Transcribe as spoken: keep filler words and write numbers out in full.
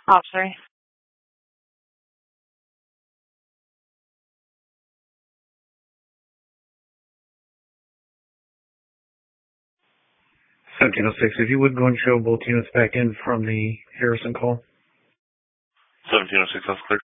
Officer. seventeen oh six, if you would go and show both units back in from the Harrison call. seventeen oh six, that's clear.